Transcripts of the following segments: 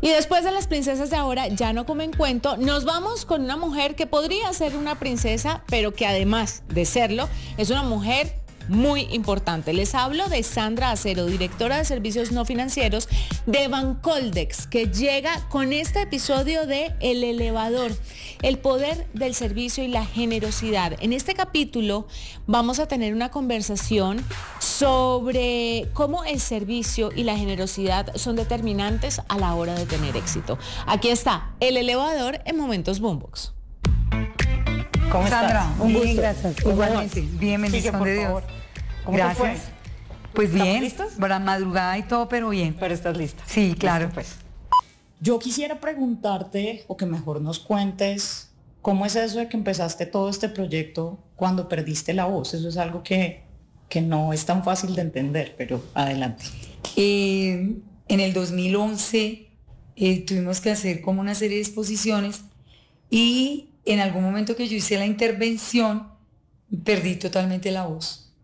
Y después de las princesas de ahora ya no comen cuento, nos vamos con una mujer que podría ser una princesa, pero que además de serlo, es una mujer muy importante. Les hablo de Sandra Acero, directora de servicios no financieros de Bancoldex, que llega con este episodio de El Elevador, el poder del servicio y la generosidad. En este capítulo vamos a tener una conversación sobre cómo el servicio y la generosidad son determinantes a la hora de tener éxito. Aquí está El Elevador en Momentos Boombox. ¿Cómo Sandra, estás? Un gusto. gracias. Igualmente. Bien, bendición de Dios. Favor. ¿Cómo Gracias. te fue? Pues bien, listos? para madrugada y todo, pero bien. Pero estás lista. Sí, claro. Listo, pues. Yo quisiera preguntarte, o que mejor nos cuentes, ¿cómo es eso de que empezaste todo este proyecto cuando perdiste la voz? Eso es algo que no es tan fácil de entender, pero adelante. En el 2011 tuvimos que hacer como una serie de exposiciones y en algún momento que yo hice la intervención perdí totalmente la voz.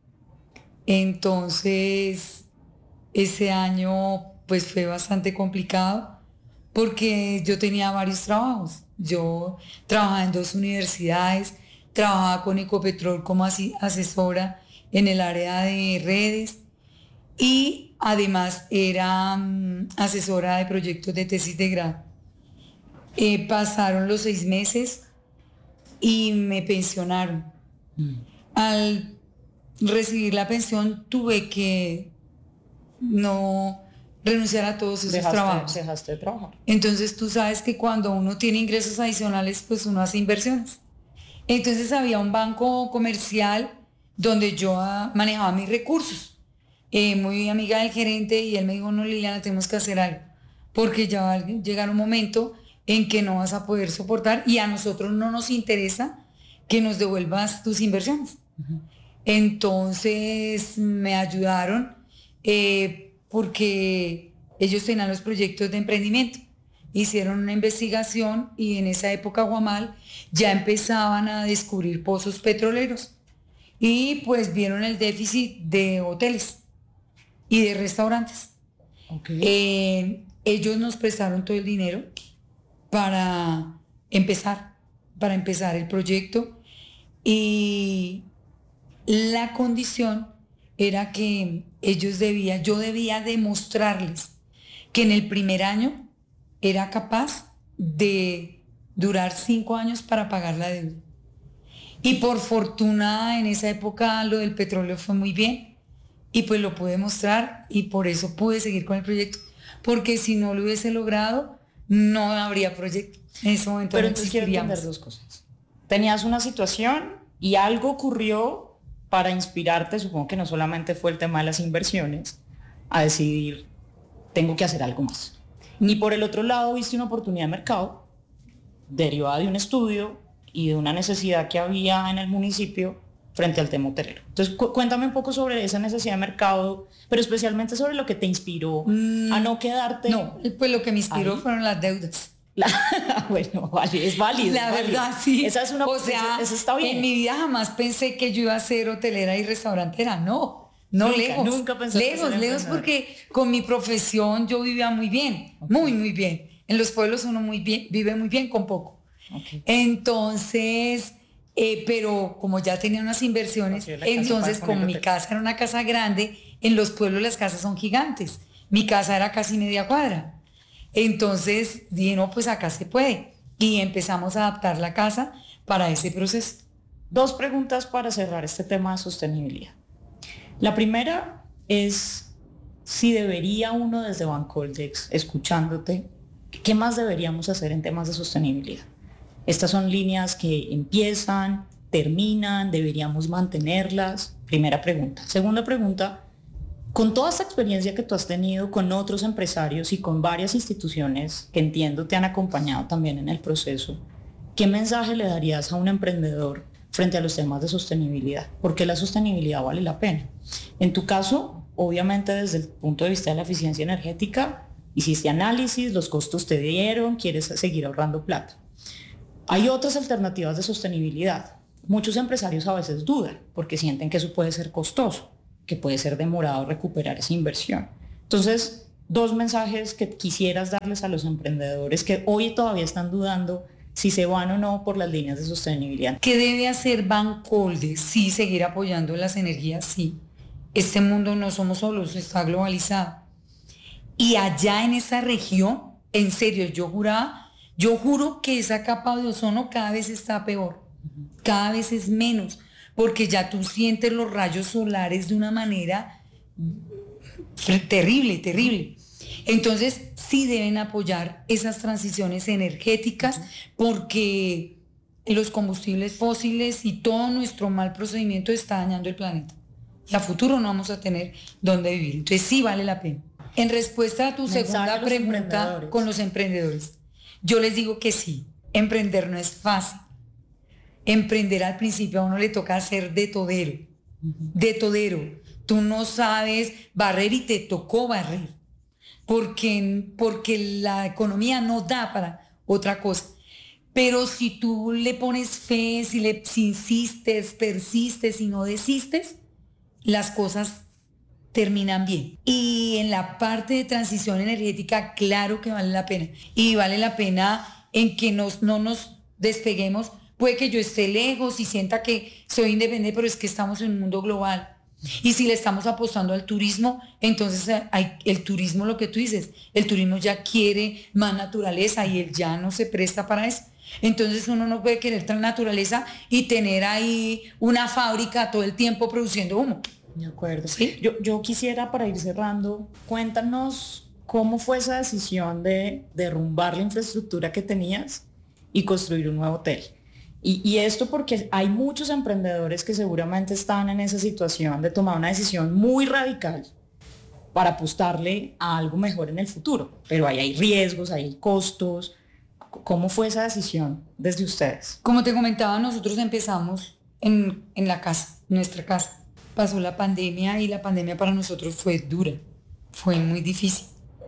Entonces ese año pues fue bastante complicado porque yo tenía varios trabajos. Yo trabajaba en 2 universidades, trabajaba con Ecopetrol como asesora en el área de redes y además era asesora de proyectos de tesis de grado. Pasaron los 6 meses y me pensionaron. Al recibir la pensión tuve que no renunciar a todos esos trabajos. Dejaste de trabajar. Entonces tú sabes que cuando uno tiene ingresos adicionales, pues uno hace inversiones. Entonces había un banco comercial donde yo manejaba mis recursos. Muy amiga del gerente y él me dijo, no, Liliana, tenemos que hacer algo, porque ya va a llegar un momento en que no vas a poder soportar y a nosotros no nos interesa que nos devuelvas tus inversiones. Uh-huh. Entonces me ayudaron porque ellos tenían los proyectos de emprendimiento. Hicieron una investigación y en esa época Guamal ya empezaban a descubrir pozos petroleros y pues vieron el déficit de hoteles y de restaurantes. Okay. Ellos nos prestaron todo el dinero para empezar el proyecto y la condición era que yo debía demostrarles que en el primer año era capaz de durar 5 años para pagar la deuda. Y por fortuna en esa época lo del petróleo fue muy bien y pues lo pude mostrar y por eso pude seguir con el proyecto, porque si no lo hubiese logrado no habría proyecto. En ese momento pero no entonces quiero existiríamos. entender 2 cosas. Tenías una situación y algo ocurrió para inspirarte, supongo que no solamente fue el tema de las inversiones, a decidir, tengo que hacer algo más. Y por el otro lado viste una oportunidad de mercado derivada de un estudio y de una necesidad que había en el municipio frente al tema hotelero. Entonces cuéntame un poco sobre esa necesidad de mercado, pero especialmente sobre lo que te inspiró a no quedarte... No, pues lo que me inspiró fueron las deudas. Bueno, vale, es válido. La verdad, sí. Esa es una, o sea, eso está bien. En mi vida jamás pensé que yo iba a ser hotelera y restaurantera, no, lejos. Nunca pensé lejos, porque con mi profesión yo vivía muy bien, okay. muy bien. En los pueblos uno vive muy bien con poco. Okay. Entonces, pero como ya tenía unas inversiones, entonces como mi casa era una casa grande, en los pueblos las casas son gigantes. Mi casa era casi media cuadra. Entonces dije, no, pues acá se puede. Y empezamos a adaptar la casa para ese proceso. 2 preguntas para cerrar este tema de sostenibilidad. La primera es si debería uno desde Bancoldex, escuchándote, ¿qué más deberíamos hacer en temas de sostenibilidad? Estas son líneas que empiezan, terminan, deberíamos mantenerlas. Primera pregunta. Segunda pregunta, con toda esta experiencia que tú has tenido con otros empresarios y con varias instituciones que entiendo te han acompañado también en el proceso, ¿qué mensaje le darías a un emprendedor frente a los temas de sostenibilidad? ¿Por qué la sostenibilidad vale la pena? En tu caso, obviamente desde el punto de vista de la eficiencia energética, hiciste análisis, los costos te dieron, quieres seguir ahorrando plata. Hay otras alternativas de sostenibilidad. Muchos empresarios a veces dudan porque sienten que eso puede ser costoso, que puede ser demorado recuperar esa inversión. Entonces, 2 mensajes que quisieras darles a los emprendedores que hoy todavía están dudando si se van o no por las líneas de sostenibilidad. ¿Qué debe hacer Bancoldex? Sí, seguir apoyando las energías, sí. Este mundo no somos solos, está globalizado. Y allá en esa región, en serio, yo juro que esa capa de ozono cada vez está peor, cada vez es menos, porque ya tú sientes los rayos solares de una manera terrible, terrible. Entonces, sí deben apoyar esas transiciones energéticas porque los combustibles fósiles y todo nuestro mal procedimiento está dañando el planeta. Y a futuro no vamos a tener dónde vivir. Entonces, sí vale la pena. En respuesta a tu segunda pregunta con los emprendedores, yo les digo que sí, emprender no es fácil. Emprender al principio a uno le toca hacer de todero, de todero. Tú no sabes barrer y te tocó barrer, porque la economía no da para otra cosa. Pero si tú le pones fe, si insistes, persistes y no desistes, las cosas terminan bien. Y en la parte de transición energética, claro que vale la pena. Y vale la pena en que no nos despeguemos. Puede que yo esté lejos y sienta que soy independiente, pero es que estamos en un mundo global. Y si le estamos apostando al turismo, entonces el turismo, lo que tú dices, el turismo ya quiere más naturaleza y él ya no se presta para eso. Entonces uno no puede querer tal naturaleza y tener ahí una fábrica todo el tiempo produciendo humo. De acuerdo. ¿Sí? Yo quisiera, para ir cerrando, cuéntanos cómo fue esa decisión de derrumbar la infraestructura que tenías y construir un nuevo hotel. Y esto porque hay muchos emprendedores que seguramente están en esa situación de tomar una decisión muy radical para apostarle a algo mejor en el futuro. Pero ahí hay riesgos, hay costos. ¿Cómo fue esa decisión desde ustedes? Como te comentaba, nosotros empezamos en la casa, nuestra casa. Pasó la pandemia y la pandemia para nosotros fue dura, fue muy difícil,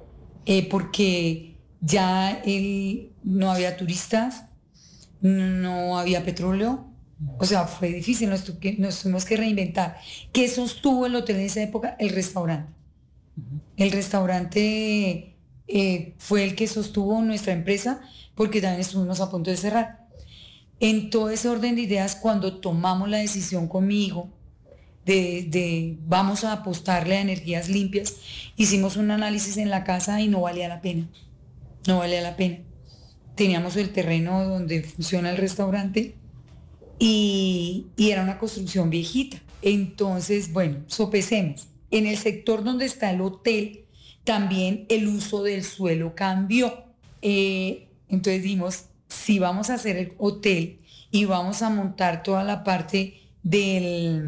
porque ya no había turistas, no había petróleo, o sea, fue difícil, nos tuvimos que reinventar. ¿Qué sostuvo el hotel en esa época? El restaurante. El restaurante fue el que sostuvo nuestra empresa, porque también estuvimos a punto de cerrar. En todo ese orden de ideas, cuando tomamos la decisión con mi hijo de vamos a apostarle a energías limpias, hicimos un análisis en la casa y no valía la pena. No valía la pena. Teníamos el terreno donde funciona el restaurante y era una construcción viejita. Entonces, bueno, sopesemos. En el sector donde está el hotel, también el uso del suelo cambió. Entonces dijimos, si vamos a hacer el hotel y vamos a montar toda la parte de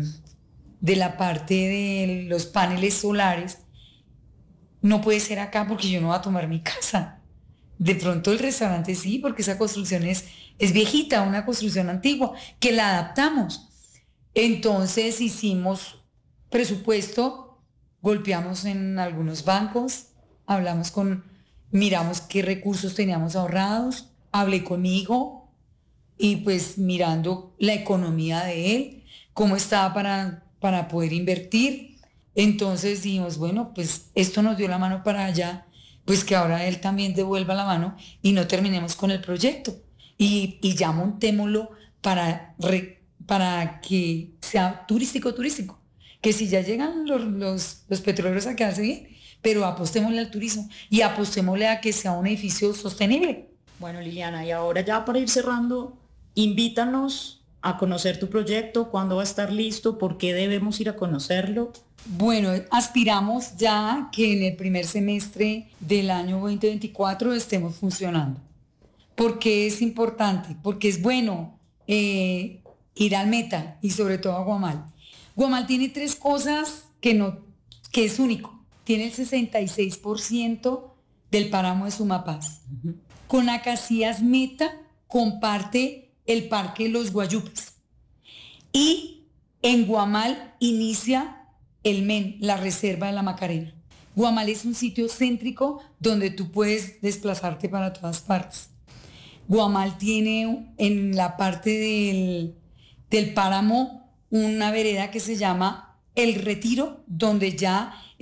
los paneles solares, no puede ser acá porque yo no voy a tomar mi casa. De pronto el restaurante sí, porque esa construcción es viejita, una construcción antigua, que la adaptamos. Entonces hicimos presupuesto, golpeamos en algunos bancos, miramos qué recursos teníamos ahorrados, hablé con mi hijo y pues mirando la economía de él, cómo estaba para poder invertir. Entonces dijimos, bueno, pues esto nos dio la mano para allá, pues que ahora él también devuelva la mano y no terminemos con el proyecto. Y ya montémoslo para que sea turístico. Que si ya llegan los petroleros a quedarse bien, pero apostémosle al turismo y apostémosle a que sea un edificio sostenible. Bueno, Liliana, y ahora ya para ir cerrando, invítanos a conocer tu proyecto, cuándo va a estar listo, por qué debemos ir a conocerlo. Bueno, aspiramos ya que en el primer semestre del año 2024 estemos funcionando. ¿Por qué es importante? Porque es bueno ir al Meta y sobre todo a Guamal. Guamal tiene 3 cosas que es único. Tiene el 66% del páramo de Sumapaz. Con Acacias Meta comparte el Parque Los Guayupes. Y en Guamal inicia el MEN, la Reserva de la Macarena. Guamal es un sitio céntrico donde tú puedes desplazarte para todas partes. Guamal tiene en la parte del páramo una vereda que se llama El Retiro, donde ya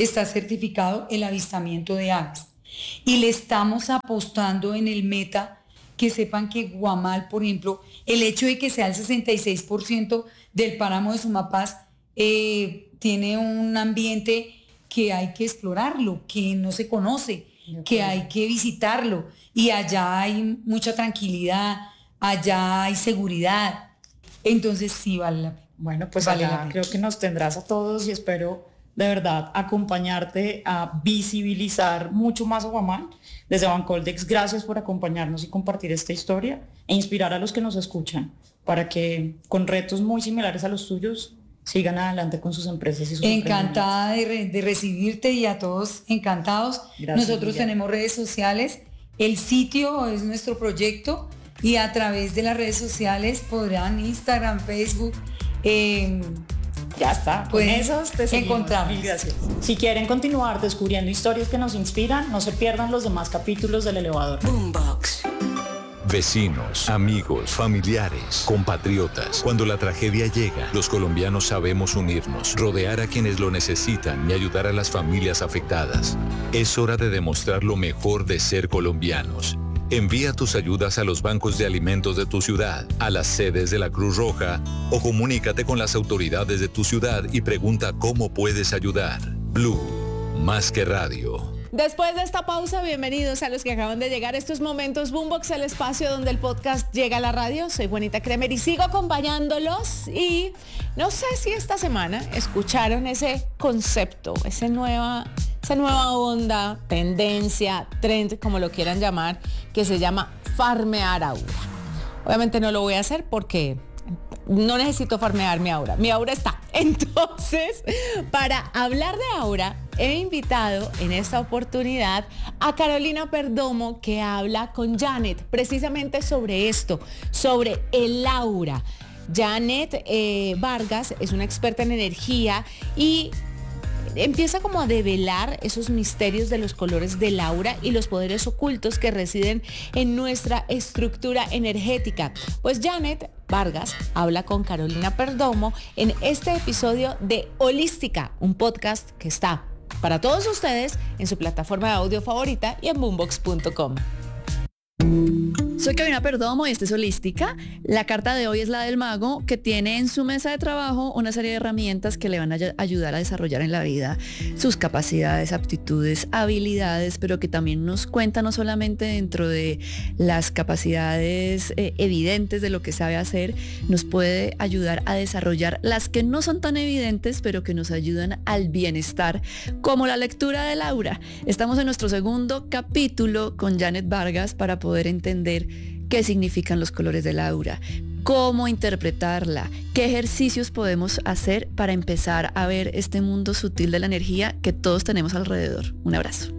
está certificado el avistamiento de aves. Y le estamos apostando en el meta, que sepan que Guamal, por ejemplo, el hecho de que sea el 66% del páramo de Sumapaz, tiene un ambiente que hay que explorarlo, que no se conoce, que hay que visitarlo. Y allá hay mucha tranquilidad, allá hay seguridad. Entonces sí vale la pena. Bueno, pues Vale allá la pena. creo que nos tendrás a todos y espero de verdad acompañarte a visibilizar mucho más a Guamal. Desde Bancoldex, gracias por acompañarnos y compartir esta historia e inspirar a los que nos escuchan para que con retos muy similares a los tuyos sigan adelante con sus empresas y sus Encantada de recibirte y a todos encantados. Gracias, Nosotros Liliana. tenemos redes sociales, el sitio es nuestro proyecto y a través de las redes sociales podrán Instagram, Facebook, Ya está, con Pues, esos te seguimos. encontramos. Mil gracias. Si quieren continuar descubriendo historias que nos inspiran, no se pierdan los demás capítulos del Elevador. Boombox. Vecinos, amigos, familiares, compatriotas. Cuando la tragedia llega, los colombianos sabemos unirnos, rodear a quienes lo necesitan y ayudar a las familias afectadas. Es hora de demostrar lo mejor de ser colombianos. Envía tus ayudas a los bancos de alimentos de tu ciudad, a las sedes de la Cruz Roja o comunícate con las autoridades de tu ciudad y pregunta cómo puedes ayudar. Blue, más que radio. Después de esta pausa, bienvenidos a los que acaban de llegar. Estos momentos Boombox, el espacio donde el podcast llega a la radio. Soy Juanita Kremer y sigo acompañándolos. Y no sé si esta semana escucharon ese concepto, esa nueva onda, tendencia, trend, como lo quieran llamar, que se llama farmear aura. Obviamente no lo voy a hacer porque no necesito farmear mi aura está. Entonces, para hablar de aura, he invitado en esta oportunidad a Carolina Perdomo, que habla con Janet precisamente sobre esto, sobre el aura. Janet Vargas es una experta en energía y empieza como a develar esos misterios de los colores del aura y los poderes ocultos que residen en nuestra estructura energética. Pues Janet Vargas habla con Carolina Perdomo en este episodio de Holística, un podcast que está para todos ustedes en su plataforma de audio favorita y en boombox.com. Soy Carolina Perdomo y esta es Holística. La carta de hoy es la del mago, que tiene en su mesa de trabajo una serie de herramientas que le van a ayudar a desarrollar en la vida sus capacidades, aptitudes, habilidades, pero que también nos cuenta no solamente dentro de las capacidades evidentes de lo que sabe hacer, nos puede ayudar a desarrollar las que no son tan evidentes, pero que nos ayudan al bienestar, como la lectura del aura. Estamos en nuestro segundo capítulo con Janet Vargas para poder entender qué significan los colores del aura, cómo interpretarla, qué ejercicios podemos hacer para empezar a ver este mundo sutil de la energía que todos tenemos alrededor. Un abrazo.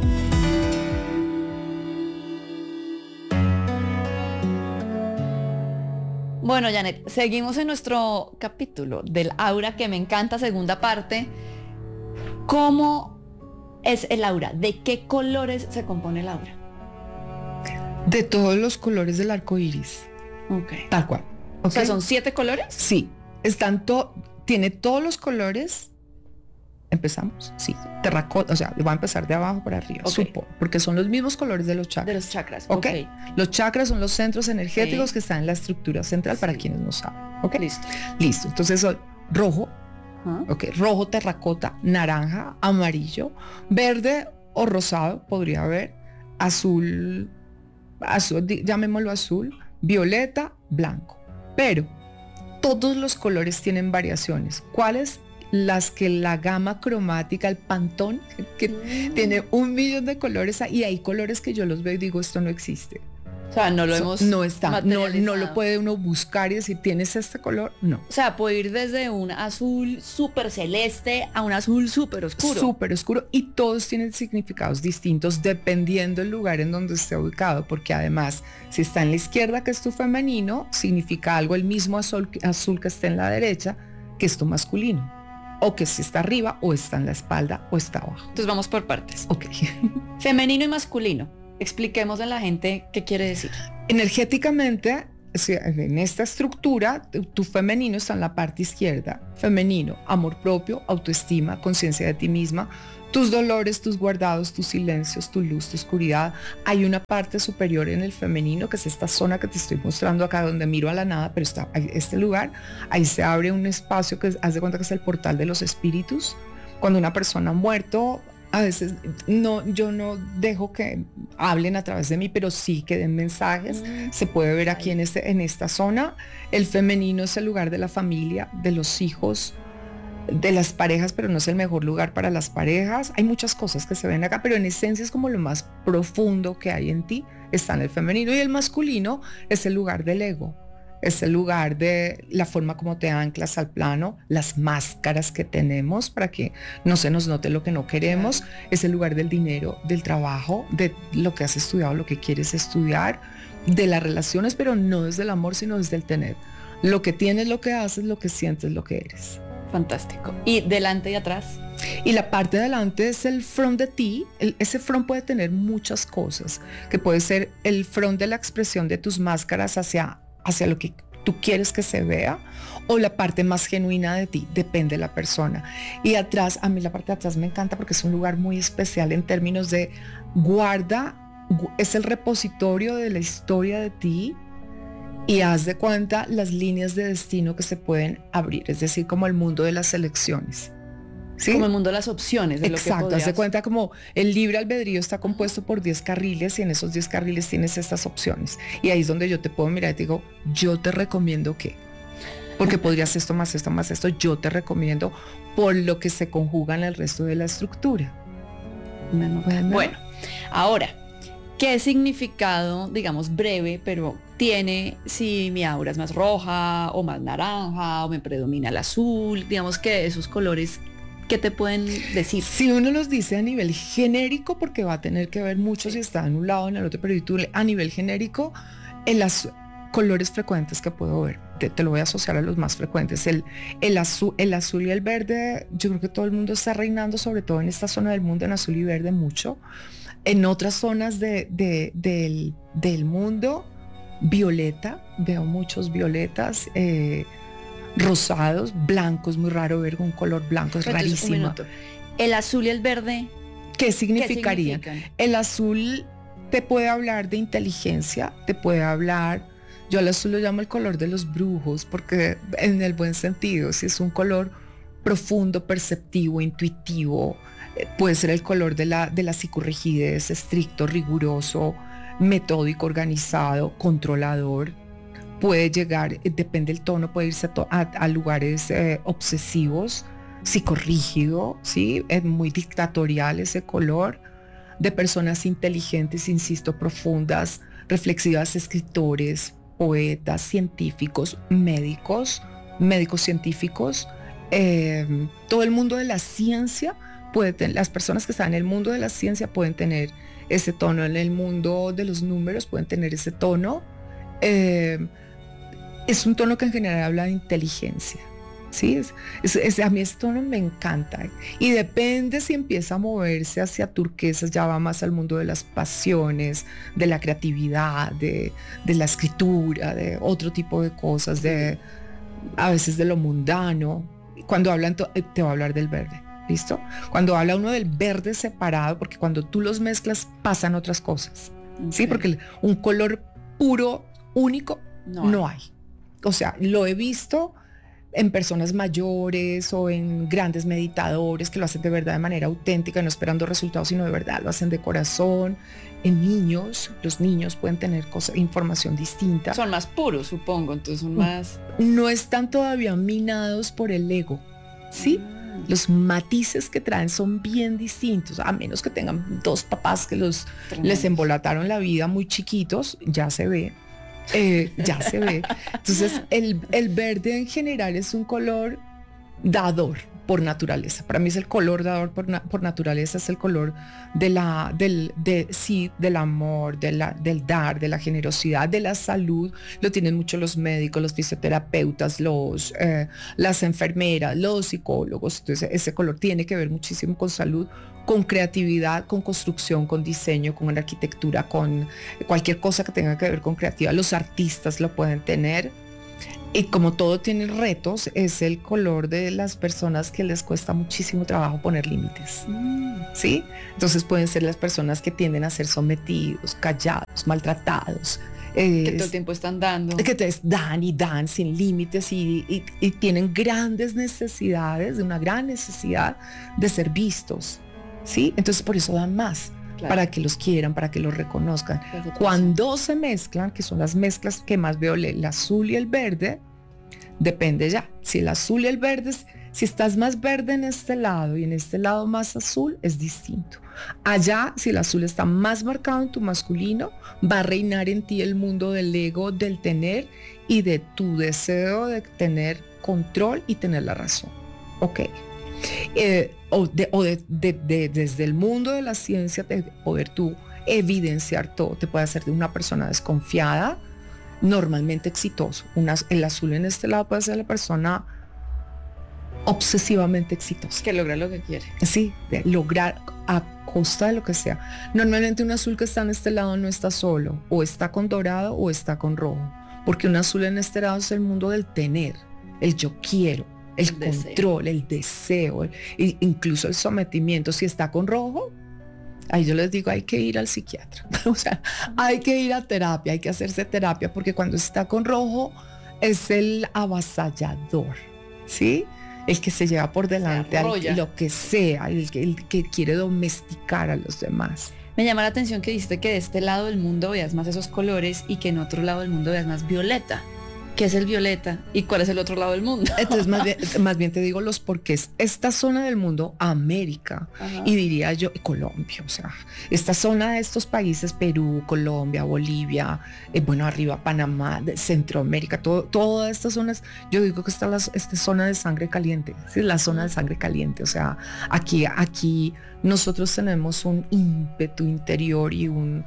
Bueno, Janet, seguimos en nuestro capítulo del aura, que me encanta, segunda parte. ¿Cómo es el aura? ¿De qué colores se compone el aura? De todos los colores del arco iris. Ok. Tal cual. O sea, ¿Ok? ¿son 7 colores? Sí. Tiene todos los colores. Empezamos. Sí. Terracota. O sea, voy a empezar de abajo para arriba. Ok. Supongo. Porque son los mismos colores de los De chakras. los chakras. ¿Ok? Los chakras son los centros energéticos Sí. que están en la estructura central, para quienes no saben. ¿Ok? Listo. Listo. Entonces soy rojo. Ajá. Ok. Rojo, terracota, naranja, amarillo, verde o rosado, podría haber, azul, llamémoslo azul, violeta, blanco. Pero todos los colores tienen variaciones. ¿Cuáles? Las que la gama cromática, el Pantone, que tiene 1.000.000 de colores, y hay colores que yo los veo y digo, esto no existe. O sea, no lo hemos No está, no materializado. lo puede uno buscar y decir, ¿tienes este color? No. O sea, puede ir desde un azul súper celeste a un azul súper oscuro. Súper oscuro, y todos tienen significados distintos dependiendo del lugar en donde esté ubicado, porque además si está en la izquierda, que es tu femenino, significa algo el mismo azul que esté en la derecha, que es tu masculino, o que si está arriba o está en la espalda o está abajo. Entonces vamos por partes. Ok. Femenino y masculino. Expliquemos a la gente qué quiere decir. Energéticamente en esta estructura, tu femenino está en la parte izquierda. Femenino, amor propio, autoestima, conciencia de ti misma, tus dolores, tus guardados, tus silencios, tu luz, tu oscuridad. Hay una parte superior en el femenino, que es esta zona que te estoy mostrando acá, donde miro a la nada, pero está este lugar. Ahí se abre un espacio que haz de cuenta que es el portal de los espíritus. Cuando una persona ha muerto, a veces yo no dejo que hablen a través de mí, pero sí que den mensajes. Se puede ver aquí en esta zona. El femenino es el lugar de la familia, de los hijos, de las parejas, pero no es el mejor lugar para las parejas. Hay muchas cosas que se ven acá, pero en esencia es como lo más profundo que hay en ti, está en el femenino. Y el masculino es el lugar del ego. Es el lugar de la forma como te anclas al plano, las máscaras que tenemos para que no se nos note lo que no queremos. Es el lugar del dinero, del trabajo, de lo que has estudiado, lo que quieres estudiar, de las relaciones, pero no desde el amor, sino desde el tener. Lo que tienes, lo que haces, lo que sientes, lo que eres. Fantástico. ¿Y delante y atrás? Y la parte de adelante es el front de ti. Ese front puede tener muchas cosas, que puede ser el front de la expresión de tus máscaras hacia lo que tú quieres que se vea, o la parte más genuina de ti, depende de la persona. Y atrás, a mí la parte de atrás me encanta porque es un lugar muy especial en términos de es el repositorio de la historia de ti, y haz de cuenta las líneas de destino que se pueden abrir, es decir, como el mundo de las elecciones. ¿Sí? Como el mundo de las opciones. De Exacto, lo que haz de cuenta como el libre albedrío está compuesto por 10 carriles y en esos 10 carriles tienes estas opciones. Y ahí es donde yo te puedo mirar y te digo, yo te recomiendo que, porque podrías esto más esto más esto, yo te recomiendo por lo que se conjuga en el resto de la estructura. Bueno, ahora, ¿qué significado, digamos, breve, pero tiene si mi aura es más roja o más naranja o me predomina el azul? Digamos que esos colores, ¿qué te pueden decir? Si uno los dice a nivel genérico, porque va a tener que ver mucho si está en un lado o en el otro, pero tú a nivel genérico, colores frecuentes que puedo ver, te lo voy a asociar a los más frecuentes. El azul y el verde, yo creo que todo el mundo está reinando, sobre todo en esta zona del mundo, en azul y verde mucho. En otras zonas del mundo, violeta, veo muchos violetas, rosados, blancos, muy raro ver un color blanco, es Entonces, rarísimo. El azul y el verde, ¿Qué significarían? ¿qué significan? El azul te puede hablar de inteligencia, te puede hablar, yo al azul lo llamo el color de los brujos, porque en el buen sentido, si es un color profundo, perceptivo, intuitivo, puede ser el color de la psicorrigidez, estricto, riguroso, metódico, organizado, controlador. Puede llegar, depende del tono, puede irse a lugares obsesivos, psicorrígido, ¿sí? Es muy dictatorial ese color, de personas inteligentes, insisto, profundas, reflexivas, escritores, poetas, científicos, médicos científicos, todo el mundo de la ciencia puede tener, las personas que están en el mundo de la ciencia pueden tener ese tono, en el mundo de los números pueden tener ese tono. Es un tono que en general habla de inteligencia, ¿sí? A mí ese tono me encanta. Y depende si empieza a moverse hacia turquesas, ya va más al mundo de las pasiones, de la creatividad, de la escritura, de otro tipo de cosas, a veces de lo mundano. Cuando hablan, te va a hablar del verde, ¿listo? Cuando habla uno del verde separado, porque cuando tú los mezclas pasan otras cosas, ¿sí? Porque un color puro, único, no hay. O sea, lo he visto en personas mayores o en grandes meditadores que lo hacen de verdad de manera auténtica, no esperando resultados, sino de verdad lo hacen de corazón. En niños, los niños pueden tener información distinta. Son más puros, supongo, entonces son más... No están todavía minados por el ego, ¿sí? Los matices que traen son bien distintos, a menos que tengan dos papás que les embolataron la vida muy chiquitos, ya se ve. Ya se ve. Entonces el verde en general es un color dador, por naturaleza. Para mí es el color dado por naturaleza, es el color del amor, del dar, de la generosidad, de la salud. Lo tienen mucho los médicos, los fisioterapeutas, las enfermeras, los psicólogos. Entonces ese color tiene que ver muchísimo con salud, con creatividad, con construcción, con diseño, con arquitectura, con cualquier cosa que tenga que ver con creatividad. Los artistas lo pueden tener. Y como todo tiene retos, es el color de las personas que les cuesta muchísimo trabajo poner límites. ¿Sí? Entonces pueden ser las personas que tienden a ser sometidos, callados, maltratados. Que todo el tiempo están dando. Que te dan y dan sin límites y tienen grandes necesidades, una gran necesidad de ser vistos. ¿Sí? Entonces por eso dan más. Claro. Para que los quieran, para que los reconozcan. Cuando se mezclan, que son las mezclas que más veo, el azul y el verde, depende ya. Si el azul y el verde, si estás más verde en este lado y en este lado más azul, es distinto. Allá, si el azul está más marcado en tu masculino, va a reinar en ti el mundo del ego, del tener y de tu deseo de tener control y tener la razón. Ok. Desde el mundo de la ciencia, de poder tú evidenciar todo, te puede hacer de una persona desconfiada, normalmente exitoso. El azul en este lado puede ser la persona obsesivamente exitosa. Que logra lo que quiere. Sí, de lograr a costa de lo que sea. Normalmente un azul que está en este lado no está solo, o está con dorado o está con rojo, porque un azul en este lado es el mundo del tener, el yo quiero. El control, el deseo, incluso el sometimiento. Si está con rojo, ahí yo les digo, hay que ir al psiquiatra. O sea, hay que ir a terapia, hay que hacerse terapia, porque cuando está con rojo es el avasallador, ¿sí? El que se lleva por delante lo que sea, el que quiere domesticar a los demás. Me llama la atención que dijiste que de este lado del mundo veas más esos colores y que en otro lado del mundo veas más violeta. ¿Qué es el violeta? ¿Y cuál es el otro lado del mundo? Entonces, más bien te digo los porqués. Esta zona del mundo, América, ajá, y diría yo, Colombia, o sea, esta zona de estos países, Perú, Colombia, Bolivia, bueno, arriba Panamá, Centroamérica, todas estas zonas, yo digo que esta zona de sangre caliente, es la zona de sangre caliente, o sea, aquí nosotros tenemos un ímpetu interior y un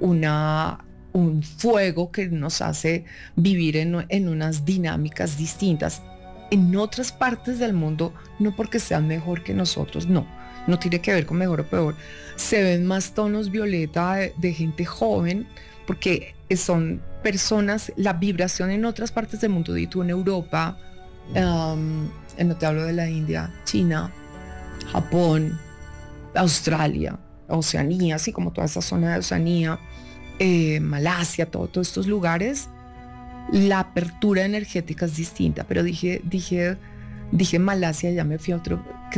fuego que nos hace vivir en unas dinámicas distintas. En otras partes del mundo, no porque sean mejor que nosotros, no tiene que ver con mejor o peor. Se ven más tonos violeta de gente joven, porque son personas, la vibración en otras partes del mundo, y tú en Europa, no te hablo de la India, China, Japón, Australia, Oceanía, así como toda esa zona de Oceanía, Malasia, todos estos lugares, la apertura energética es distinta, pero dije Malasia, ya me fui a otro que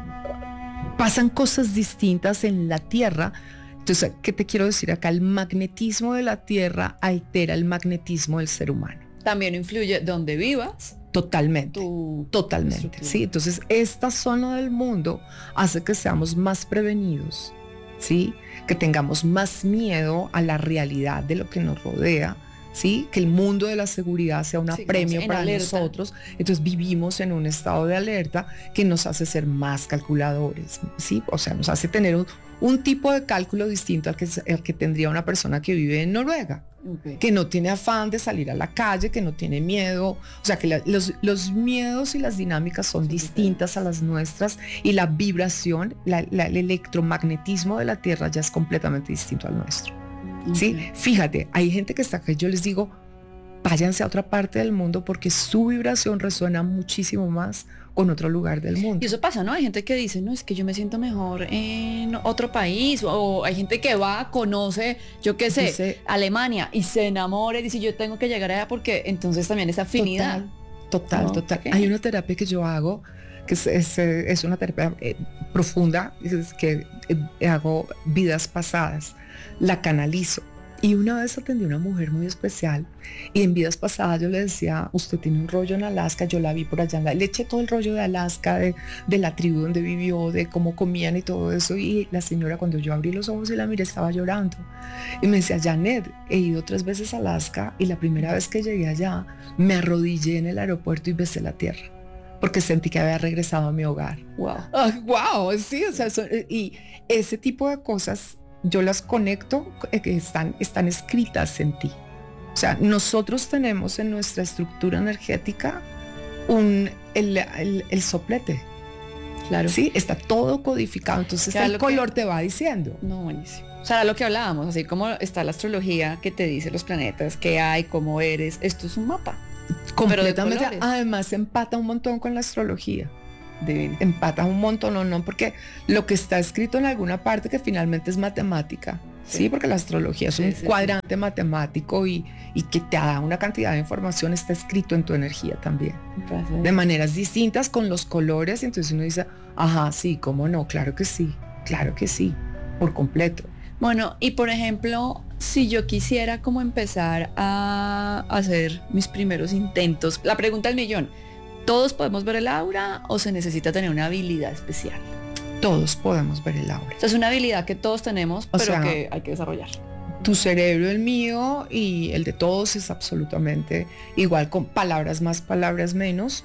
pasan cosas distintas en la Tierra. Entonces, ¿qué te quiero decir acá? El magnetismo de la Tierra altera el magnetismo del ser humano. También influye donde vivas. Totalmente, sí. Entonces, esta zona del mundo hace que seamos más prevenidos, ¿sí? Que tengamos más miedo a la realidad de lo que nos rodea, ¿sí? Que el mundo de la seguridad sea un premio para nosotros. Entonces vivimos en un estado de alerta que nos hace ser más calculadores, ¿sí? O sea, nos hace tener un tipo de cálculo distinto al que tendría una persona que vive en Noruega. Okay. Que no tiene afán de salir a la calle, que no tiene miedo, o sea que los miedos y las dinámicas son distintas a las nuestras, y la vibración, el electromagnetismo de la Tierra ya es completamente distinto al nuestro. Okay. ¿Sí? Fíjate, hay gente que está acá, yo les digo, váyanse a otra parte del mundo porque su vibración resuena muchísimo más con otro lugar del mundo. Y eso pasa, ¿no? Hay gente que dice, no, es que yo me siento mejor en otro país, o hay gente que va, conoce, yo qué sé, Alemania, y se enamora y dice, yo tengo que llegar allá, porque entonces también esa afinidad. Total. Okay. Hay una terapia que yo hago, que es una terapia profunda, que hago vidas pasadas, la canalizo. Y una vez atendí a una mujer muy especial, y en vidas pasadas yo le decía, usted tiene un rollo en Alaska, yo la vi por allá, le eché todo el rollo de Alaska, de la tribu donde vivió, de cómo comían y todo eso, y la señora, cuando yo abrí los ojos y la miré, estaba llorando. Y me decía, Janet, he ido 3 veces a Alaska, y la primera vez que llegué allá, me arrodillé en el aeropuerto y besé la tierra, porque sentí que había regresado a mi hogar. Wow. Wow, sí, o sea, y ese tipo de cosas yo las conecto, que están escritas en ti. O sea, nosotros tenemos en nuestra estructura energética el soplete. Claro. Sí, está todo codificado, entonces Claro, el color te va diciendo. No, buenísimo. O sea, lo que hablábamos, así como está la astrología que te dice los planetas, qué hay, cómo eres, esto es un mapa. Completamente. colores. Además empata un montón con la astrología. Divino. Empata un montón, no, porque lo que está escrito en alguna parte que finalmente es matemática, sí, porque la astrología es un cuadrante matemático y que te da una cantidad de información, está escrito en tu energía también, de maneras distintas con los colores, entonces uno dice, ajá, sí, cómo no, claro que sí, por completo. Bueno, y por ejemplo, si yo quisiera como empezar a hacer mis primeros intentos, la pregunta del millón, ¿todos podemos ver el aura o se necesita tener una habilidad especial? Todos podemos ver el aura. O sea, es una habilidad que todos tenemos, pero que hay que desarrollar. Tu cerebro, el mío y el de todos es absolutamente igual, con palabras más, palabras menos.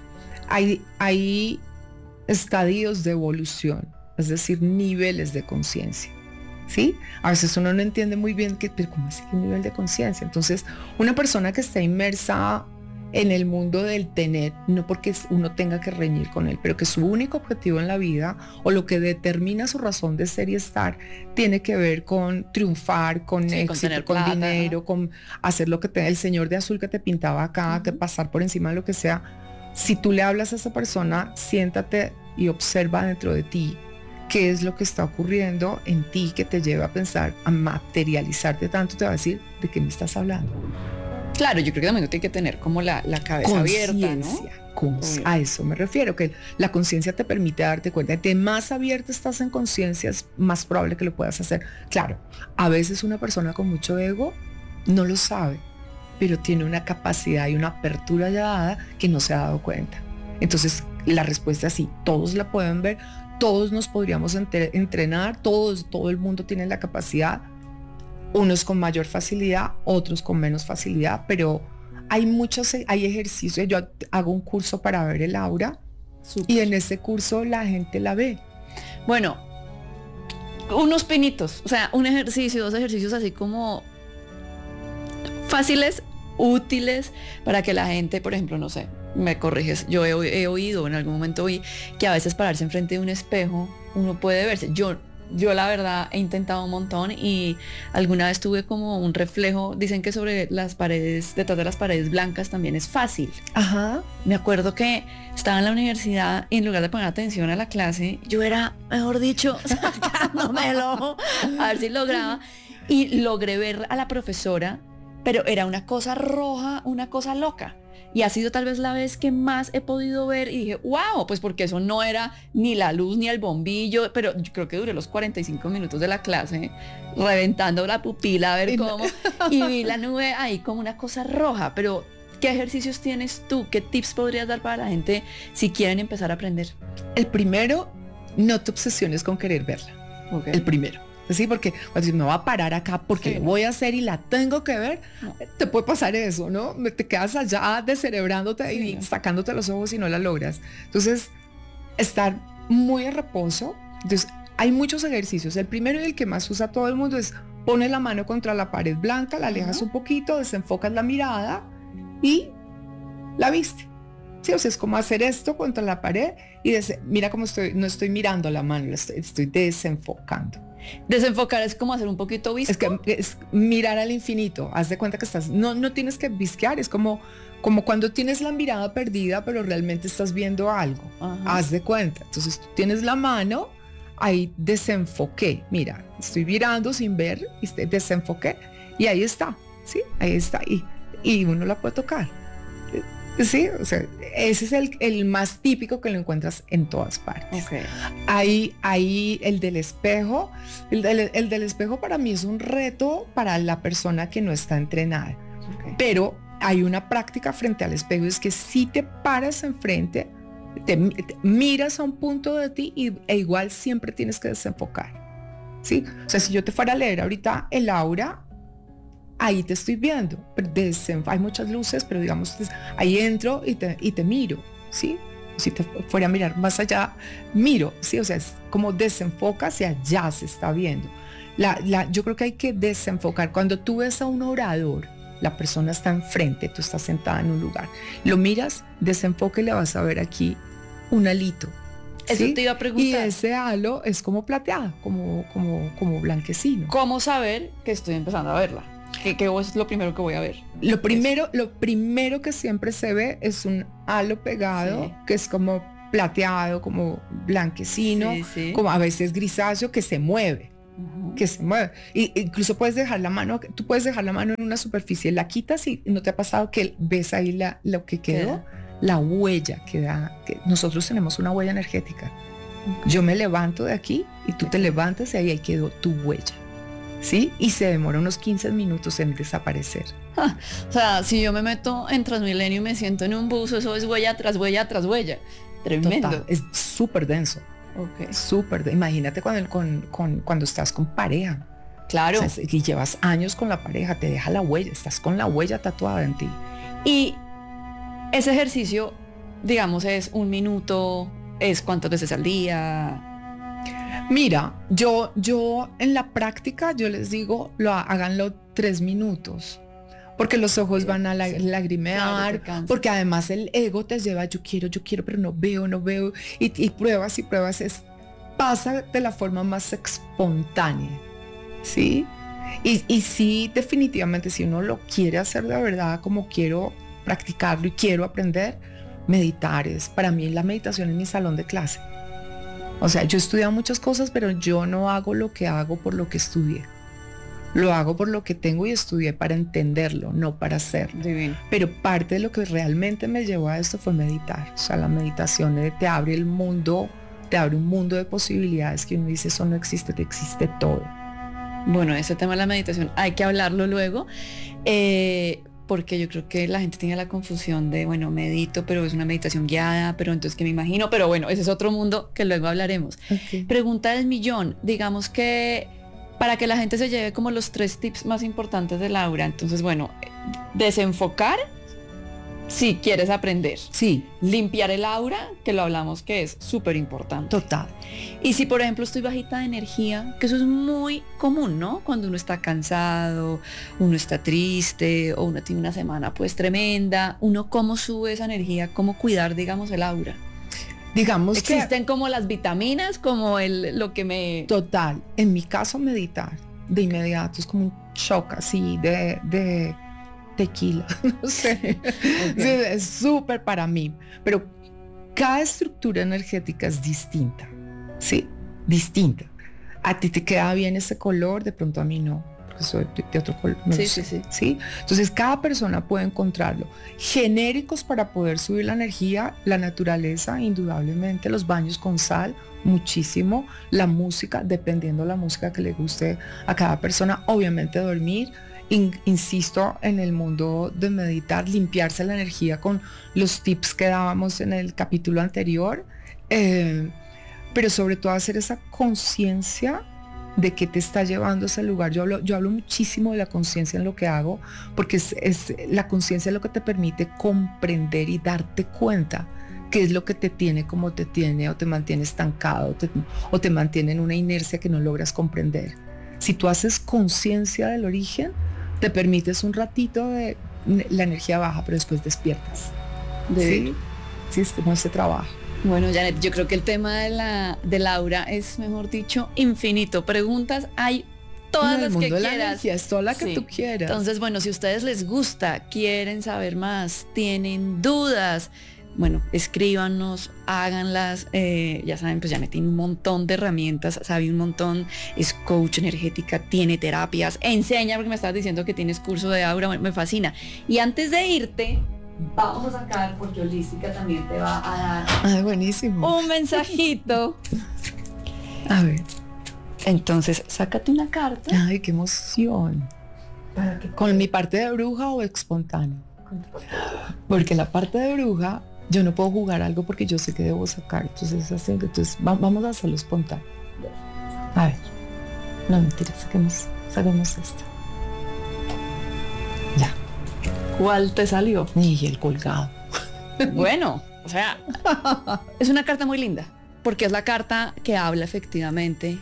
Hay estadios de evolución, es decir, niveles de conciencia. ¿Sí? A veces uno no entiende muy bien pero ¿cómo así que nivel de conciencia? Entonces, una persona que está inmersa en el mundo del tener, no porque uno tenga que reñir con él, pero que su único objetivo en la vida o lo que determina su razón de ser y estar tiene que ver con triunfar, con éxito, con plata, dinero, con hacer lo que el señor de azul que te pintaba acá, que pasar por encima de lo que sea. Si tú le hablas a esa persona, siéntate y observa dentro de ti qué es lo que está ocurriendo en ti que te lleva a pensar, a materializarte tanto, te va a decir, ¿de qué me estás hablando? Claro, yo creo que también uno tiene que tener como la cabeza abierta, ¿no? A eso me refiero, que la conciencia te permite darte cuenta. De más abierta estás en conciencia, es más probable que lo puedas hacer. Claro, a veces una persona con mucho ego no lo sabe, pero tiene una capacidad y una apertura ya dada que no se ha dado cuenta. Entonces, la respuesta es sí, todos la pueden ver, todos nos podríamos entrenar, todo el mundo tiene la capacidad, unos con mayor facilidad, otros con menos facilidad, pero hay ejercicios. Yo hago un curso para ver el aura. Super. Y en ese curso la gente la ve. Bueno, unos pinitos, o sea, un ejercicio, 2 ejercicios así como fáciles, útiles para que la gente, por ejemplo, no sé, me corriges, yo he oído, en algún momento oí que a veces pararse enfrente de un espejo uno puede verse. Yo la verdad he intentado un montón y alguna vez tuve como un reflejo, dicen que sobre las paredes, detrás de las paredes blancas también es fácil. Ajá. Me acuerdo que estaba en la universidad y en lugar de poner atención a la clase, yo era, mejor dicho, sacándomelo a ver si lograba, y logré ver a la profesora, pero era una cosa roja, una cosa loca. Y ha sido tal vez la vez que más he podido ver y dije, wow, pues porque eso no era ni la luz ni el bombillo, pero yo creo que duré los 45 minutos de la clase reventando la pupila a ver cómo, y vi la nube ahí como una cosa roja. Pero ¿qué ejercicios tienes tú? ¿Qué tips podrías dar para la gente si quieren empezar a aprender? El primero, no te obsesiones con querer verla. Okay. El primero. Sí, porque cuando me voy a parar acá porque lo voy a hacer y la tengo que ver, te puede pasar eso, ¿no? Te quedas allá descerebrándote y sacándote los ojos y no la logras. Entonces, estar muy en reposo. Entonces, hay muchos ejercicios. El primero y el que más usa todo el mundo es pones la mano contra la pared blanca, la alejas un poquito, desenfocas la mirada y la viste. Sí, o sea, es como hacer esto contra la pared y mira cómo no estoy mirando la mano, estoy desenfocando. Desenfocar es como hacer un poquito visco. Es mirar al infinito. Haz de cuenta que no tienes que visquear, es como cuando tienes la mirada perdida, pero realmente estás viendo algo. Ajá. Haz de cuenta. Entonces tú tienes la mano, ahí desenfoqué. Mira, estoy mirando sin ver, desenfoqué y ahí está, ¿sí? Ahí está. Y uno la puede tocar. Sí, o sea, ese es el más típico que lo encuentras en todas partes. Okay. Ahí el del espejo. El del espejo para mí es un reto para la persona que no está entrenada. Okay. Pero hay una práctica frente al espejo, es que si te paras enfrente, te miras a un punto de ti e igual siempre tienes que desenfocar. ¿Sí? O sea, si yo te fuera a leer ahorita el aura, ahí te estoy viendo, hay muchas luces, pero digamos, ahí entro y te miro, ¿sí? Si te fuera a mirar más allá, miro, sí, o sea, es como desenfoca hacia allá, se está viendo. Yo creo que hay que desenfocar. Cuando tú ves a un orador, la persona está enfrente, tú estás sentada en un lugar, lo miras, desenfoca y le vas a ver aquí un alito. Eso ¿sí? te iba a preguntar. Y ese halo es como plateado, como blanquecino. ¿Cómo saber que estoy empezando a verla? ¿Qué es lo primero que voy a ver? Lo primero que siempre se ve es un halo pegado, Sí. que es como plateado, como blanquecino, Sí, sí. como a veces grisáceo, que se mueve. Ujú. Que se mueve. Y incluso puedes dejar la mano, tú puedes dejar la mano en una superficie, la quitas y no te ha pasado que ves ahí lo que quedó, la huella que da, que nosotros tenemos una huella energética. Yo me levanto de aquí y tú te levantas y ahí quedó tu huella. ¿Sí? Y se demora unos 15 minutos en desaparecer. O sea, si yo me meto en Transmilenio y me siento en un bus, eso es huella tras huella tras huella. Tremendo. Total, es súper denso. Ok. Imagínate cuando estás con pareja. Claro. O sea, y llevas años con la pareja, te deja la huella, estás con la huella tatuada en ti. Y ese ejercicio, digamos, es 1 minuto, es cuántas veces al día. Mira, yo en la práctica yo les digo, háganlo 3 minutos. Porque los ojos van a Claro, lagrimear, te cansa. porque además el ego te lleva, yo quiero, pero no veo, y pruebas, pasa de la forma más espontánea, ¿sí? Y sí, definitivamente, si uno lo quiere hacer de verdad, como quiero practicarlo y quiero aprender, meditar para mí la meditación es mi salón de clase. O sea, yo he estudiado muchas cosas, pero yo no hago lo que hago por lo que estudié. Lo hago por lo que tengo y estudié para entenderlo, no para hacerlo. Divino. Pero parte de lo que realmente me llevó a esto fue meditar. O sea, la meditación te abre el mundo, te abre un mundo de posibilidades que uno dice, eso no existe, te existe todo. Bueno, ese tema de la meditación hay que hablarlo luego, porque yo creo que la gente tiene la confusión de, bueno, medito, pero es una meditación guiada, pero entonces, ¿qué me imagino? Pero bueno, ese es otro mundo que luego hablaremos. Okay. Pregunta del millón, digamos que para que la gente se lleve como los 3 tips más importantes de Laura, entonces, bueno, desenfocar si quieres aprender. Sí, Limpiar el aura, que lo hablamos que es súper importante. total. Y si por ejemplo estoy bajita de energía, que eso es muy común, ¿no? Cuando uno está cansado, uno está triste o uno tiene una semana pues tremenda, uno cómo sube esa energía, cómo cuidar, digamos, el aura. Digamos Existen como las vitaminas, como lo que me... Total. En mi caso, meditar de inmediato es como un shock así de tequila. No sé. Okay. Sí, es súper para mí. Pero cada estructura energética es distinta. Sí, distinta. A ti te queda bien ese color, de pronto a mí no. Porque soy de otro color. No Sí, lo sé, sí, sí. ¿sí? Entonces cada persona puede encontrarlo. Genéricos para poder subir la energía, la naturaleza, indudablemente, los baños con sal, muchísimo, la música, dependiendo de la música que le guste a cada persona, obviamente dormir, insisto en el mundo de meditar, limpiarse la energía con los tips que dábamos en el capítulo anterior, pero sobre todo hacer esa conciencia de qué te está llevando a ese lugar. Yo hablo muchísimo de la conciencia en lo que hago, porque es la conciencia lo que te permite comprender y darte cuenta qué es lo que te tiene como te tiene, o te mantiene estancado, o te mantiene en una inercia que no logras comprender. Si tú haces conciencia del origen, te permites un ratito de la energía baja, pero después despiertas. ¿Sí? Sí, es como ese trabajo. Bueno, Janet, yo creo que el tema de la aura es, mejor dicho, infinito. Preguntas hay todas las que de la quieras. energía, es toda la que Sí. tú quieras. Entonces, bueno, si a ustedes les gusta, quieren saber más, tienen dudas, bueno, escríbanos, háganlas. Ya saben, pues Janet tiene un montón de herramientas, sabe un montón, es coach energética, tiene terapias, enseña, porque me estabas diciendo que tienes curso de aura, me fascina. Y antes de irte, vamos a sacar, porque Holística también te va a dar Ay, buenísimo. un mensajito. A ver. Entonces, sácate una carta. Ay, qué emoción. ¿Con mi parte de bruja o espontáneo? Porque la parte de bruja, yo no puedo jugar algo porque yo sé que debo sacar. Entonces vamos a hacerlo espontáneo. A ver. No, mentira, saquemos esto. Ya. ¿Cuál te salió? Y el colgado. Bueno, O sea, Es una carta muy linda, porque es la carta que habla efectivamente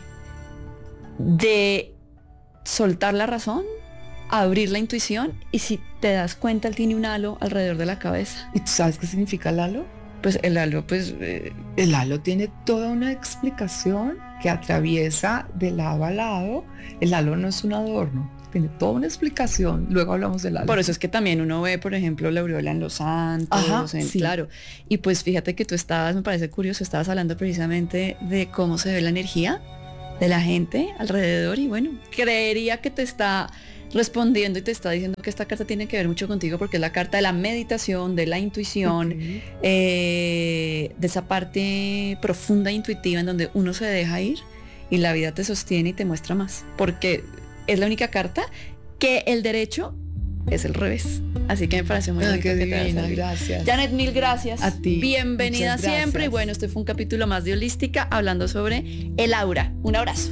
de soltar la razón, abrir la intuición, y si te das cuenta, él tiene un halo alrededor de la cabeza. ¿Y tú sabes qué significa el halo? Pues el halo, pues... El halo tiene toda una explicación que atraviesa de lado a lado. El halo no es un adorno, tiene toda una explicación. Luego hablamos del halo. Por eso es que también uno ve, por ejemplo, la aureola en los santos. Ajá, sí. Claro. Y pues fíjate que tú estabas, me parece curioso, estabas hablando precisamente de cómo se ve la energía de la gente alrededor, y bueno, creería que te está respondiendo y te está diciendo que esta carta tiene que ver mucho contigo, porque es la carta de la meditación, de la intuición, de esa parte profunda e intuitiva en donde uno se deja ir y la vida te sostiene y te muestra más, porque es la única carta que el derecho es el revés. Así que me parece muy bonito qué que te haya divina, servido. gracias. Janet, mil gracias. A ti. Bienvenida Muchas gracias. siempre. Y bueno, este fue un capítulo más de Holística hablando sobre el aura. Un abrazo.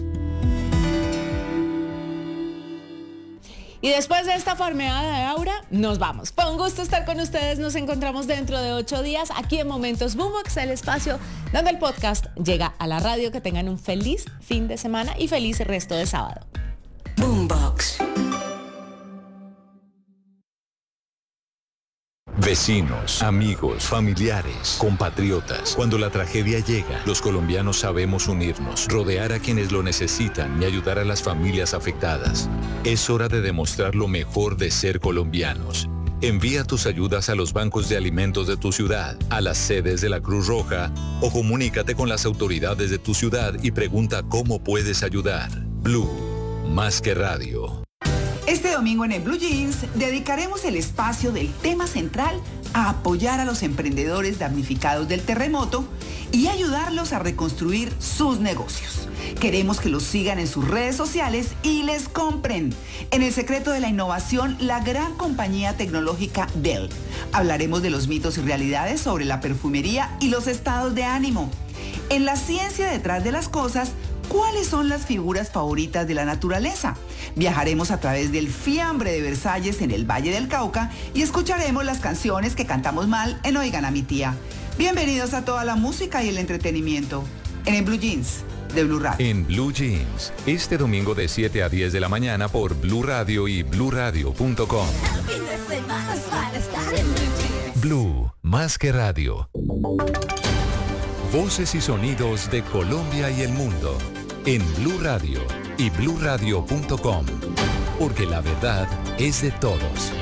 y después de esta farmeada de aura, nos vamos. Fue un gusto estar con ustedes. Nos encontramos dentro de 8 días aquí en Momentos Boombox, el espacio donde el podcast llega a la radio. Que tengan un feliz fin de semana y feliz resto de sábado. Boombox. Vecinos, amigos, familiares, compatriotas. Cuando la tragedia llega, los colombianos sabemos unirnos, rodear a quienes lo necesitan y ayudar a las familias afectadas. Es hora de demostrar lo mejor de ser colombianos. Envía tus ayudas a los bancos de alimentos de tu ciudad, a las sedes de la Cruz Roja, o comunícate con las autoridades de tu ciudad y pregunta cómo puedes ayudar. Blue, más que radio. Este domingo en el Blue Jeans dedicaremos el espacio del tema central a apoyar a los emprendedores damnificados del terremoto y ayudarlos a reconstruir sus negocios. Queremos que los sigan en sus redes sociales y les compren. En El Secreto de la Innovación, la gran compañía tecnológica Dell. Hablaremos de los mitos y realidades sobre la perfumería y los estados de ánimo. En La Ciencia detrás de las cosas, ¿cuáles son las figuras favoritas de la naturaleza? Viajaremos a través del fiambre de Versalles en el Valle del Cauca y escucharemos las canciones que cantamos mal en Oigan a mi tía. Bienvenidos a toda la música y el entretenimiento en el Blue Jeans de Blue Radio. En Blue Jeans, este domingo de 7 a 10 de la mañana por Blue Radio y bluradio.com. Blue, más que radio. Voces y sonidos de Colombia y el mundo en Blue Radio y bluradio.com, porque la verdad es de todos.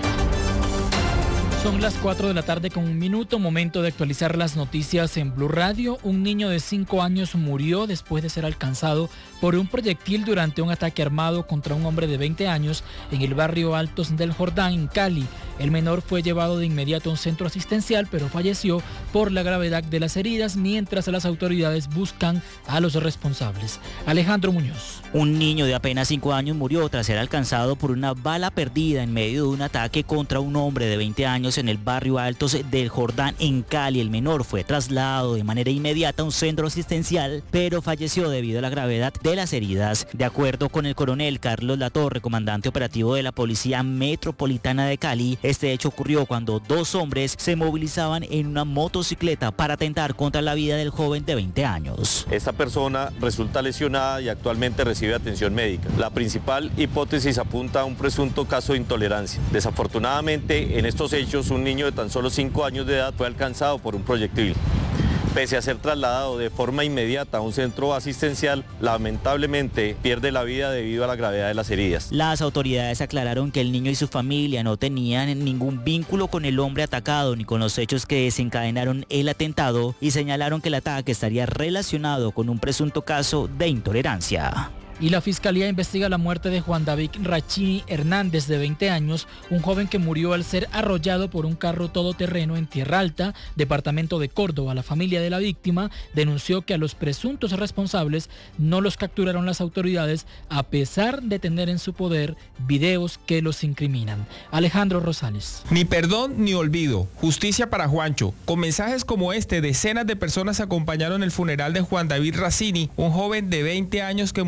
Son las 4 de la tarde con 1 minuto, momento de actualizar las noticias en Blue Radio. Un niño de 5 años murió después de ser alcanzado por un proyectil durante un ataque armado contra un hombre de 20 años en el barrio Altos del Jordán, en Cali. El menor fue llevado de inmediato a un centro asistencial, pero falleció por la gravedad de las heridas, mientras las autoridades buscan a los responsables. Alejandro Muñoz. Un niño de apenas 5 años murió tras ser alcanzado por una bala perdida en medio de un ataque contra un hombre de 20 años en el barrio Altos del Jordán, en Cali. El menor fue trasladado de manera inmediata a un centro asistencial, pero falleció debido a la gravedad de las heridas. De acuerdo con el coronel Carlos Latorre, comandante operativo de la Policía Metropolitana de Cali, este hecho ocurrió cuando 2 hombres se movilizaban en una motocicleta para atentar contra la vida del joven de 20 años. Esta persona resulta lesionada y actualmente recibe atención médica. La principal hipótesis apunta a un presunto caso de intolerancia. Desafortunadamente, en estos hechos, un niño de tan solo 5 años de edad fue alcanzado por un proyectil. Pese a ser trasladado de forma inmediata a un centro asistencial, lamentablemente pierde la vida debido a la gravedad de las heridas. Las autoridades aclararon que el niño y su familia no tenían ningún vínculo con el hombre atacado ni con los hechos que desencadenaron el atentado, y señalaron que el ataque estaría relacionado con un presunto caso de intolerancia. Y la Fiscalía investiga la muerte de Juan David Rachini Hernández, de 20 años, un joven que murió al ser arrollado por un carro todoterreno en Tierra Alta, departamento de Córdoba. La familia de la víctima denunció que a los presuntos responsables no los capturaron las autoridades, a pesar de tener en su poder videos que los incriminan. Alejandro Rosales. Ni perdón ni olvido. Justicia para Juancho. Con mensajes como este, decenas de personas acompañaron el funeral de Juan David Racini, un joven de 20 años que murió en Tierra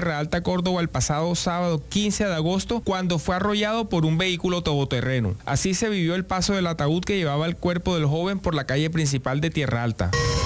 Tierra Alta, Córdoba, el pasado sábado 15 de agosto, cuando fue arrollado por un vehículo todoterreno. Así se vivió el paso del ataúd que llevaba el cuerpo del joven por la calle principal de Tierra Alta.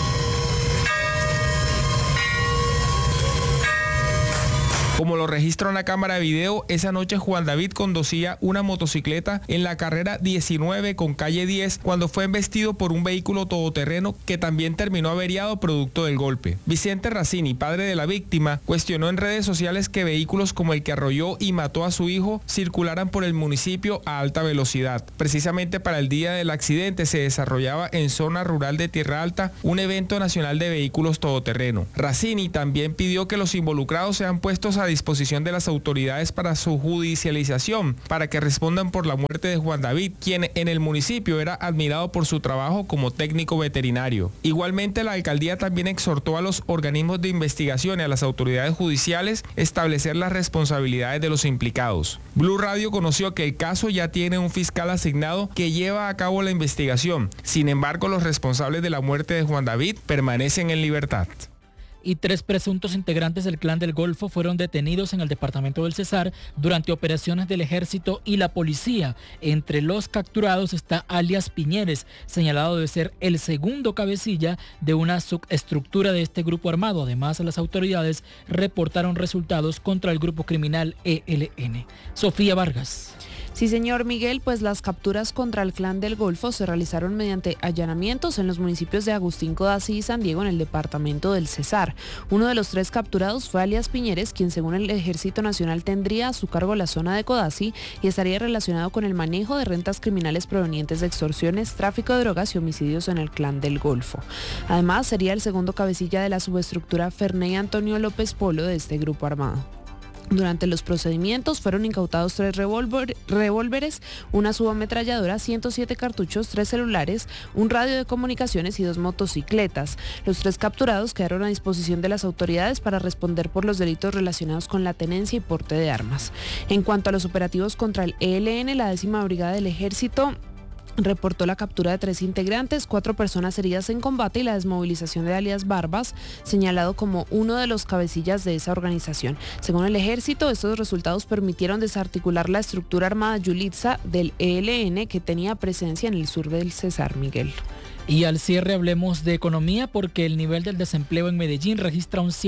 Como lo registra una cámara de video, esa noche Juan David conducía una motocicleta en la carrera 19 con calle 10 cuando fue embestido por un vehículo todoterreno que también terminó averiado producto del golpe. Vicente Racini, padre de la víctima, cuestionó en redes sociales que vehículos como el que arrolló y mató a su hijo circularan por el municipio a alta velocidad. Precisamente para el día del accidente se desarrollaba en zona rural de Tierra Alta un evento nacional de vehículos todoterreno. Racini también pidió que los involucrados sean puestos a disposición de las autoridades para su judicialización, para que respondan por la muerte de Juan David, quien en el municipio era admirado por su trabajo como técnico veterinario. Igualmente, la alcaldía también exhortó a los organismos de investigación y a las autoridades judiciales establecer las responsabilidades de los implicados. Blue Radio conoció que el caso ya tiene un fiscal asignado que lleva a cabo la investigación. Sin embargo, los responsables de la muerte de Juan David permanecen en libertad. Y 3 presuntos integrantes del Clan del Golfo fueron detenidos en el departamento del Cesar durante operaciones del ejército y la policía. Entre los capturados está alias Piñeres, señalado de ser el segundo cabecilla de una subestructura de este grupo armado. Además, las autoridades reportaron resultados contra el grupo criminal ELN. Sofía Vargas. Sí, señor Miguel, pues las capturas contra el Clan del Golfo se realizaron mediante allanamientos en los municipios de Agustín Codazzi y San Diego en el departamento del Cesar. Uno de los 3 capturados fue alias Piñeres, quien según el Ejército Nacional tendría a su cargo la zona de Codazzi y estaría relacionado con el manejo de rentas criminales provenientes de extorsiones, tráfico de drogas y homicidios en el Clan del Golfo. Además, sería el segundo cabecilla de la subestructura Ferney Antonio López Polo de este grupo armado. Durante los procedimientos fueron incautados 3 revólveres, una subametralladora, 107 cartuchos, 3 celulares, un radio de comunicaciones y 2 motocicletas. Los 3 capturados quedaron a disposición de las autoridades para responder por los delitos relacionados con la tenencia y porte de armas. En cuanto a los operativos contra el ELN, la 10ª Brigada del Ejército reportó la captura de 3 integrantes, 4 personas heridas en combate y la desmovilización de alias Barbas, señalado como uno de los cabecillas de esa organización. Según el ejército, estos resultados permitieron desarticular la estructura armada Yulitza del ELN que tenía presencia en el sur del Cesar, Miguel. Y al cierre hablemos de economía porque el nivel del desempleo en Medellín registra un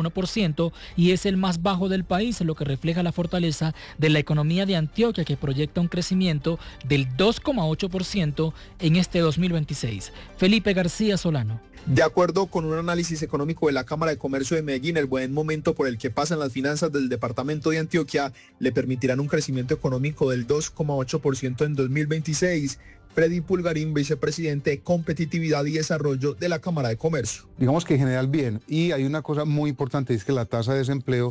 7,1% y es el más bajo del país, lo que refleja la fortaleza de la economía de Antioquia, que proyecta un crecimiento del 2,8% en este 2026. Felipe García Solano. De acuerdo con un análisis económico de la Cámara de Comercio de Medellín, el buen momento por el que pasan las finanzas del departamento de Antioquia le permitirán un crecimiento económico del 2,8% en 2026. Freddy Pulgarín, vicepresidente de Competitividad y Desarrollo de la Cámara de Comercio. Digamos que en general bien. Y hay una cosa muy importante, es que la tasa de desempleo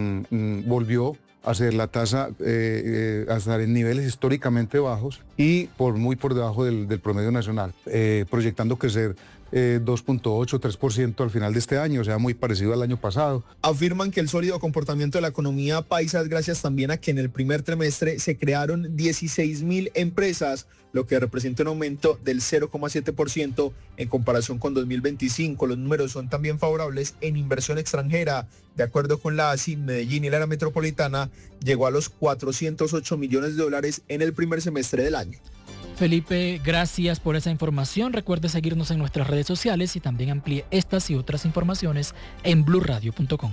volvió a ser la tasa a estar en niveles históricamente bajos y muy por debajo del promedio nacional, proyectando crecer 2.8, 3% al final de este año, o sea, muy parecido al año pasado. Afirman que el sólido comportamiento de la economía paisa es gracias también a que en el primer trimestre se crearon 16.000 empresas, lo que representa un aumento del 0,7% en comparación con 2025. Los números son también favorables en inversión extranjera. De acuerdo con la ASI, Medellín y la área metropolitana llegó a los 408 millones de dólares en el primer semestre del año. Felipe, gracias por esa información. Recuerde seguirnos en nuestras redes sociales y también amplíe estas y otras informaciones en blurradio.com.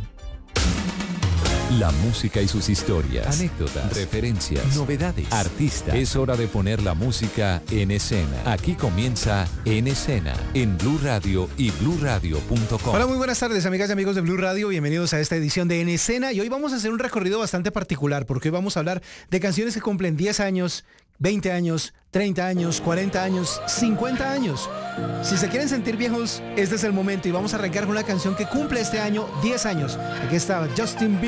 La música y sus historias, anécdotas, referencias, novedades, artistas. Es hora de poner la música en escena. Aquí comienza En Escena, en Blue Radio y blurradio.com. Hola, muy buenas tardes, amigas y amigos de Blue Radio. Bienvenidos a esta edición de En Escena. Y hoy vamos a hacer un recorrido bastante particular, porque hoy vamos a hablar de canciones que cumplen 10 años, 20 años, 30 años, 40 años, 50 años. Si se quieren sentir viejos, este es el momento y vamos a arrancar con una canción que cumple este año 10 años. Aquí está Justin Bieber.